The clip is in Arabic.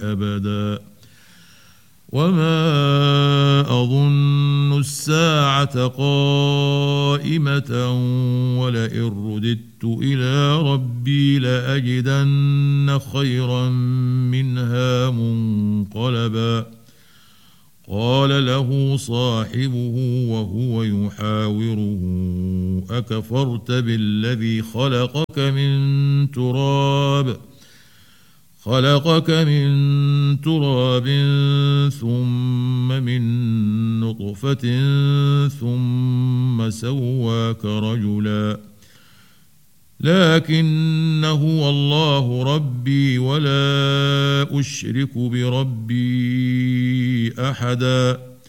أبدا وما أظن الساعة قائمة ولئن رددت إلى ربي لأجدن خيرا منها منقلبا قال له صاحبه وهو يحاوره أكفرت بالذي خلقك من تراب ثم من نطفة ثم سواك رجلا لكن هو الله ربي ولا أشرك بربي أحدا